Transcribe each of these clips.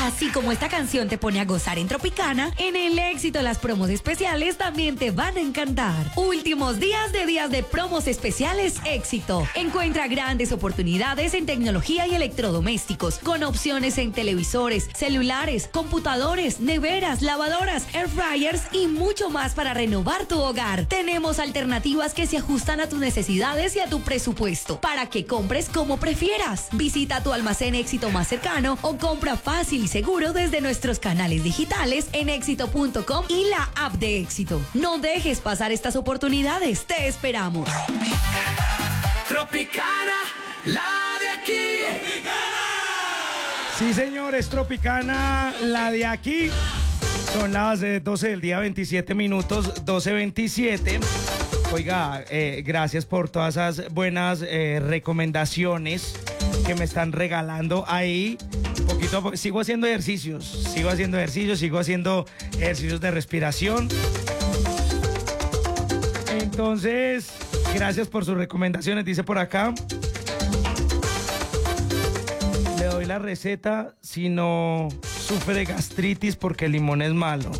Así como esta canción te pone a gozar en Tropicana, en el Éxito las promos especiales también te van a encantar. Últimos días de promos especiales Éxito. Encuentra grandes oportunidades en tecnología y electrodomésticos, con opciones en televisores, celulares, computadores, neveras, lavadoras, air fryers y mucho más para renovar tu hogar. Tenemos alternativas que se ajustan a tus necesidades y a tu presupuesto, para que compres como prefieras. Visita tu almacén Éxito más cercano o compra fácil y seguro desde nuestros canales digitales en éxito.com y la app de Éxito. No dejes pasar estas oportunidades. Te esperamos. Tropicana, la de aquí. Sí, señores, Tropicana, la de aquí. Son las 12 del día, 27 minutos, 12:27. Oiga, gracias por todas esas buenas recomendaciones que me están regalando ahí. Poquito a poco, sigo haciendo ejercicios de respiración. Entonces, gracias por sus recomendaciones, dice por acá. Le doy la receta si no sufre de gastritis porque el limón es malo.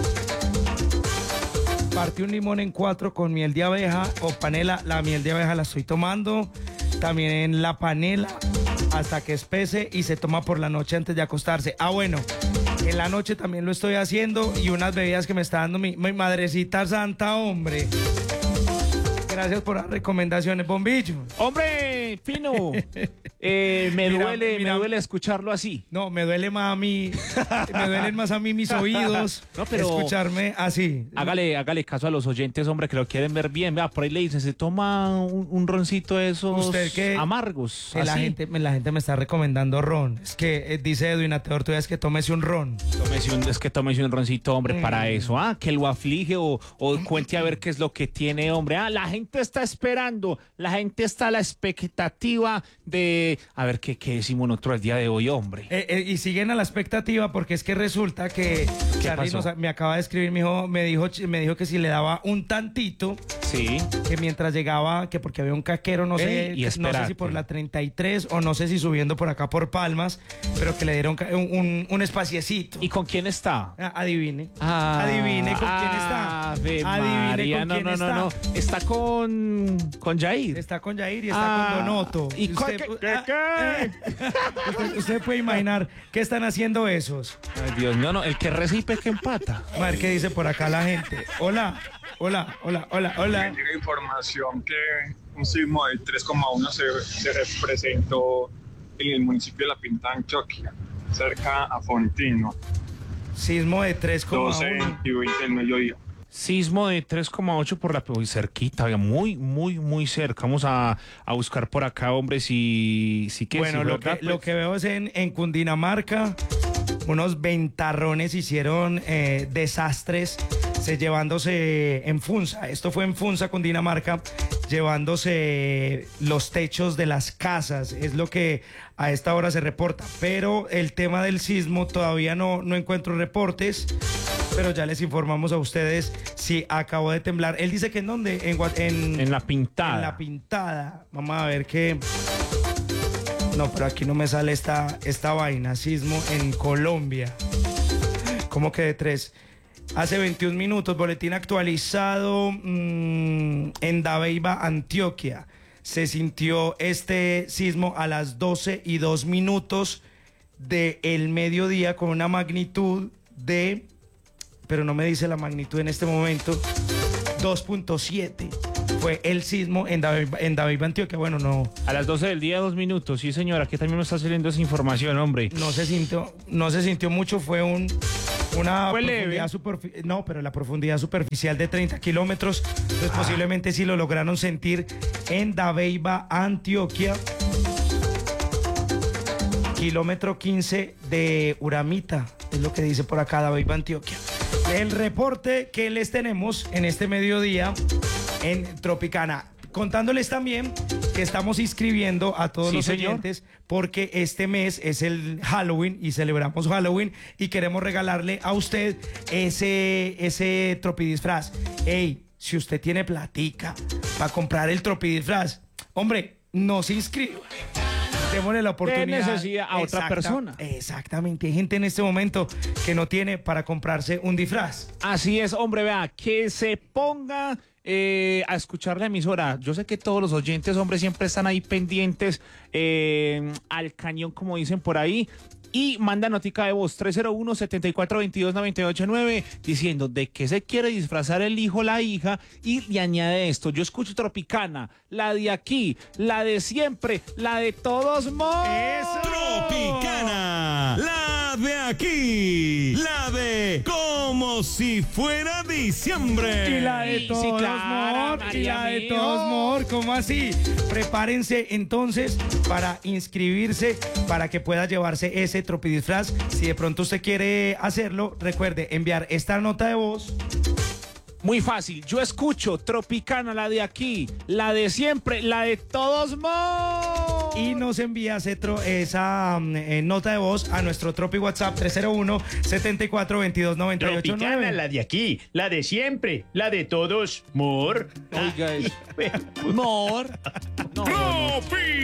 Parte un limón en 4 con miel de abeja o panela. La miel de abeja la estoy tomando. También la panela hasta que espese y se toma por la noche antes de acostarse. Ah, bueno, en la noche también lo estoy haciendo y unas bebidas que me está dando mi madrecita santa, hombre. Gracias por las recomendaciones, Bombillo. ¡Hombre, Pino! Me duele escucharlo así. No, me duele más a mí, me duelen más a mí mis oídos, no, pero escucharme así. Hágale caso a los oyentes, hombre, que lo quieren ver bien. Vea, por ahí le dicen, se toma un roncito de esos ¿Usted qué? Amargos. La gente me está recomendando ron. Es que dice Edwin Ateor, tú es que tómese un ron. Tómese un roncito, hombre, para eso. Que lo aflige o cuente a ver qué es lo que tiene, hombre. La gente está esperando, la gente está a la expectativa de a ver qué decimos nosotros el día de hoy, hombre. Y siguen a la expectativa porque es que resulta que Charly me acaba de escribir, me dijo que si le daba un tantito, sí, que mientras llegaba, que porque había un caquero, no sé si por la 33 o no sé si subiendo por acá por Palmas, pero que le dieron un espaciecito. ¿Y con quién está? Adivine. Adivine con quién está. Adivine con quién está. No. Está con Jair. Está con Jair y está con Donoto. ¿Y usted puede imaginar qué están haciendo esos. Ay, Dios mío, no, el que recibe es que empata. A ver qué dice por acá la gente. Hola. Me llega información que un sismo de 3,1 se presentó en el municipio de La Pinta, Antioquia, cerca a Fontino. Sismo de 3,1. 12 y 20 del mediodía. Sismo de 3,8 por la... Muy cerquita, muy cerca. Vamos a buscar por acá, hombre, si que... Bueno, lo que veo es en Cundinamarca, unos ventarrones hicieron desastres, llevándose en Funza. Esto fue en Funza, Cundinamarca, llevándose los techos de las casas. Es lo que a esta hora se reporta. Pero el tema del sismo todavía no encuentro reportes. Pero ya les informamos a ustedes si acabó de temblar. Él dice que en dónde, en La Pintada. En La Pintada. Vamos a ver qué. No, pero aquí no me sale esta vaina. Sismo en Colombia. ¿Cómo que de 3? Hace 21 minutos, boletín actualizado en Dabeiba, Antioquia. Se sintió este sismo a las 12:02 del mediodía con una magnitud de... pero no me dice la magnitud en este momento, 2.7. Fue el sismo en Dabeiba, Antioquia. Bueno, no. A las 12 del día, 2 minutos. Sí, señora, aquí también me está saliendo esa información, hombre. No se sintió mucho, fue una profundidad no, pero la profundidad superficial de 30 kilómetros. Entonces posiblemente sí lo lograron sentir en Dabeiba, Antioquia. Kilómetro 15 de Uramita, es lo que dice por acá Dabeiba, Antioquia. El reporte que les tenemos en este mediodía en Tropicana. Contándoles también que estamos inscribiendo a todos los oyentes porque este mes es el Halloween y celebramos Halloween y queremos regalarle a usted ese tropidisfraz. Ey, si usted tiene platica para comprar el tropidisfraz, hombre, no se inscriba. démosle la oportunidad. ¿Qué necesidad a otra persona? Exactamente. Hay gente en este momento que no tiene para comprarse un disfraz. Así es, hombre, vea, que se ponga a escuchar la emisora. Yo sé que todos los oyentes, hombre, siempre están ahí pendientes al cañón, como dicen por ahí. Y manda notica de voz 301-7422-989 diciendo de qué se quiere disfrazar el hijo o la hija y le añade esto: yo escucho Tropicana, la de aquí, la de siempre, la de todos modos. ¡Eso! Tropicana, la de aquí, la de como si fuera diciembre. Y la de Sí, todos claro, mor, y la María de mío. todos mor, ¿cómo así? Prepárense entonces para inscribirse, para que pueda llevarse ese tropidisfraz. Si de pronto usted quiere hacerlo, recuerde enviar esta nota de voz. Muy fácil, yo escucho Tropicana, la de aquí, la de siempre, la de todos modos. Y nos envía esa nota de voz a nuestro Tropi WhatsApp 301-7422-989. Tropicana, la de aquí, la de siempre, la de todos, mor. Oiga eso. Mor. No.